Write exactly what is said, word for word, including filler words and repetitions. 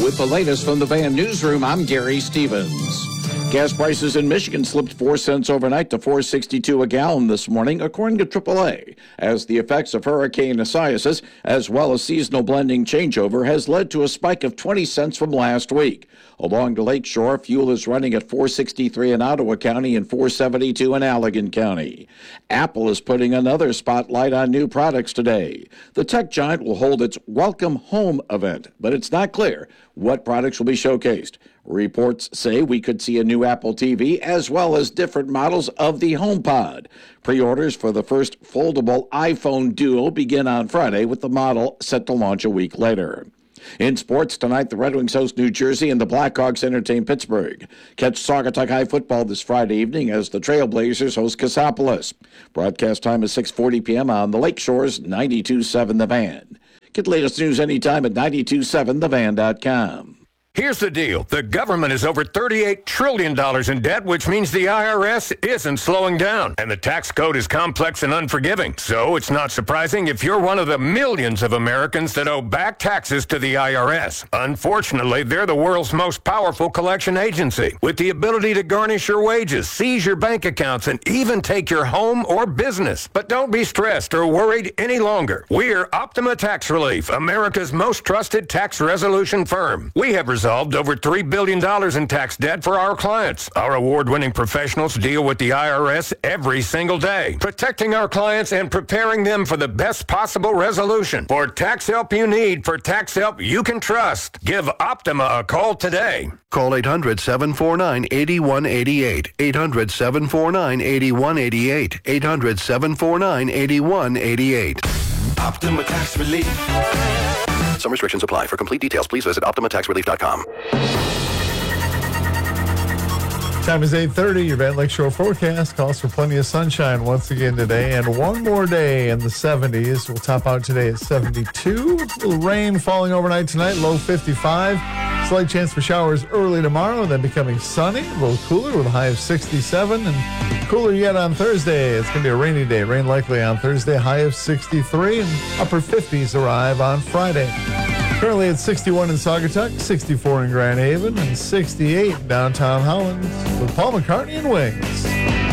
With the latest from the Van Newsroom, I'm Gary Stevens. Gas prices in Michigan slipped four cents overnight to four sixty-two a gallon this morning, according to triple A, as the effects of Hurricane Isaias, as well as seasonal blending changeover, has led to a spike of twenty cents from last week. Along the lakeshore, fuel is running at four sixty-three in Ottawa County and four seventy-two in Allegan County. Apple is putting another spotlight on new products today. The tech giant will hold its Welcome Home event, but it's not clear what products will be showcased. Reports say we could see a new Apple T V as well as different models of the HomePod. Pre-orders for the first foldable iPhone Duo begin on Friday, with the model set to launch a week later. In sports tonight, the Red Wings host New Jersey and the Blackhawks entertain Pittsburgh. Catch Saugatuck High football this Friday evening as the Trailblazers host Cassopolis. Broadcast time is six forty p.m. on the Lakeshore's ninety-two point seven The Van. Get the latest news anytime at ninety-two point seven the van dot com. Here's the deal. The government is over thirty-eight trillion dollars in debt, which means the I R S isn't slowing down. And the tax code is complex and unforgiving. So it's not surprising if you're one of the millions of Americans that owe back taxes to the I R S. Unfortunately, they're the world's most powerful collection agency, with the ability to garnish your wages, seize your bank accounts, and even take your home or business. But don't be stressed or worried any longer. We're Optima Tax Relief, America's most trusted tax resolution firm. We have resolved over three billion dollars in tax debt for our clients. Our award-winning professionals deal with the I R S every single day, protecting our clients and preparing them for the best possible resolution. For tax help you need, for tax help you can trust, give Optima a call today. Call eight hundred, seven four nine, eight one eight eight. eight hundred, seven four nine, eight one eight eight. eight hundred, seven four nine, eight one eight eight. Optima Tax Relief. Some restrictions apply. For complete details, please visit optima tax relief dot com. Time is eight thirty. Your Van Lakeshore forecast calls for plenty of sunshine once again today, and one more day in the seventies. We'll top out today at seventy-two. A little rain falling overnight tonight, low fifty-five. Slight chance for showers early tomorrow, then becoming sunny, a little cooler with a high of sixty-seven, and cooler yet on Thursday. It's going to be a rainy day. Rain likely on Thursday, high of sixty-three, and upper fifties arrive on Friday. Currently at sixty-one in Saugatuck, sixty-four in Grand Haven, and sixty-eight in downtown Holland with Paul McCartney and Wings.